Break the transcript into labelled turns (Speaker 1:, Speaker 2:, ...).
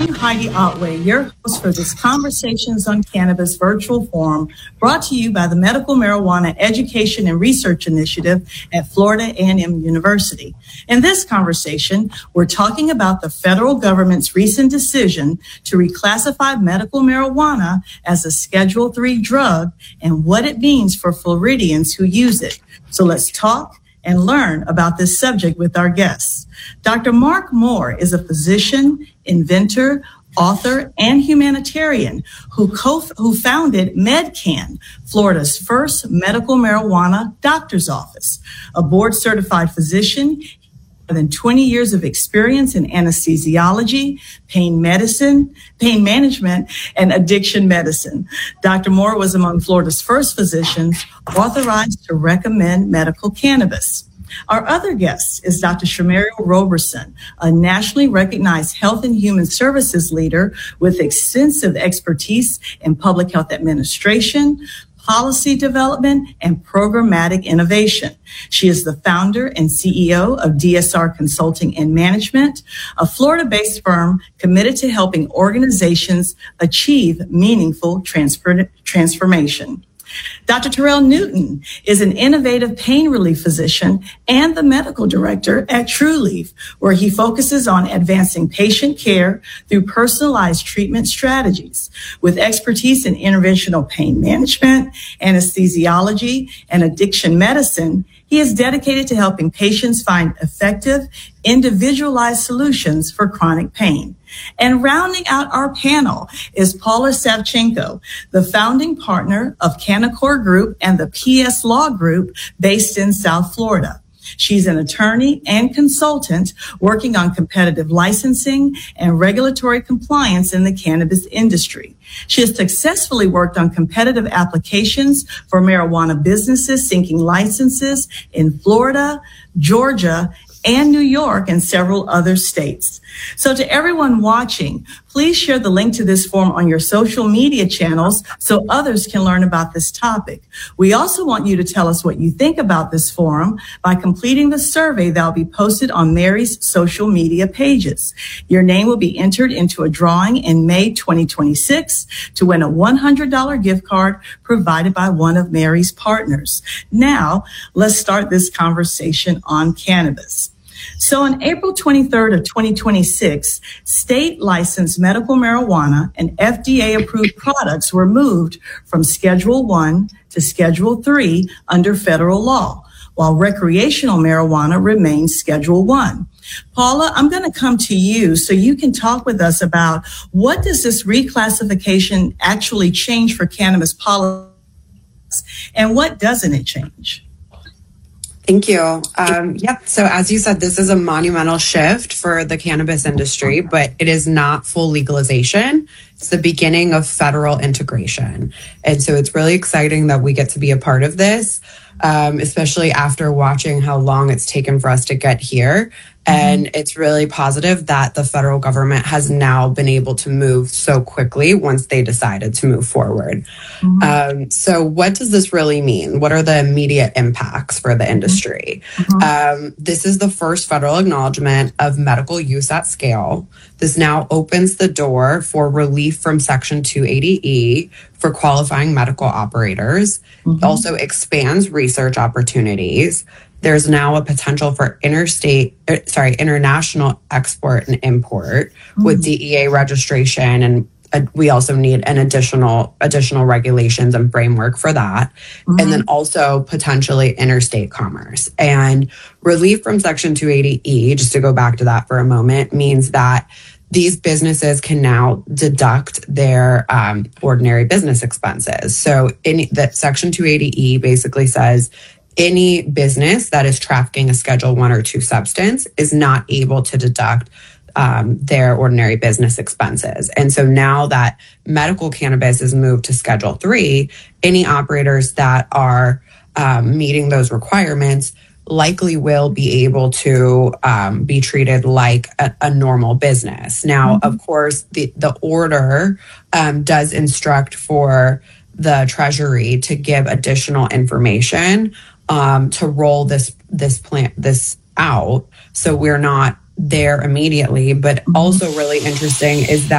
Speaker 1: I'm Heidi Otway, your host for this Conversations on Cannabis virtual forum brought to you by the Medical Marijuana Education and Research Initiative at Florida A&M University. In this conversation, we're talking about the federal government's recent decision to reclassify medical marijuana as a Schedule III drug and what it means for Floridians who use it. So let's talk and learn about this subject with our guests. Dr. Mark Moore is a physician, inventor, author, and humanitarian who founded MedCan, Florida's first medical marijuana doctor's office. A board-certified physician, more than 20 years of experience in anesthesiology, pain management, and addiction medicine. Dr. Moore was among Florida's first physicians authorized to recommend medical cannabis. Our other guest is Dr. Shamario Roberson, a nationally recognized health and human services leader with extensive expertise in public health administration, policy development, and programmatic innovation. She is the founder and CEO of DSR Consulting and Management, a Florida-based firm committed to helping organizations achieve meaningful transformation. Dr. Terrell Newton is an innovative pain relief physician and the medical director at TrueLeaf, where he focuses on advancing patient care through personalized treatment strategies. With expertise in interventional pain management, anesthesiology, and addiction medicine, he is dedicated to helping patients find effective, individualized solutions for chronic pain. And rounding out our panel is Paula Savchenko, the founding partner of Canaccord Group and the PS Law Group based in South Florida. She's an attorney and consultant working on competitive licensing and regulatory compliance in the cannabis industry. She has successfully worked on competitive applications for marijuana businesses seeking licenses in Florida, Georgia, and New York and several other states. So to everyone watching, please share the link to this forum on your social media channels so others can learn about this topic. We also want you to tell us what you think about this forum by completing the survey that will be posted on Mary's social media pages. Your name will be entered into a drawing in May 2026 to win a $100 gift card provided by one of Mary's partners. Now, let's start this conversation on cannabis. So on April 23rd of 2026, state licensed medical marijuana and FDA approved products were moved from Schedule 1 to Schedule 3 under federal law, while recreational marijuana remains Schedule 1. Paula, I'm going to come to you so you can talk with us about what does this reclassification actually change for cannabis policy and what doesn't it change?
Speaker 2: Thank you. So as you said, this is a monumental shift for the cannabis industry, but it is not full legalization. It's the beginning of federal integration. And so it's really exciting that we get to be a part of this, especially after watching how long it's taken for us to get here. And it's really positive that the federal government has now been able to move so quickly once they decided to move forward. So what does this really mean? What are the immediate impacts for the industry? This is the first federal acknowledgement of medical use at scale. This now opens the door for relief from Section 280E for qualifying medical operators. Also expands research opportunities. There's now a potential for international export and import with DEA registration, and we also need an additional regulations and framework for that. And then also potentially interstate commerce. And relief from Section 280E, just to go back to that for a moment, means that these businesses can now deduct their ordinary business expenses. So that Section 280E basically says any business that is trafficking a Schedule 1 or 2 substance is not able to deduct their ordinary business expenses. And so now that medical cannabis is moved to Schedule 3, any operators that are meeting those requirements likely will be able to be treated like a normal business. Now, of course, the order does instruct for the Treasury to give additional information to roll this out. So we're not there immediately, but also really interesting is that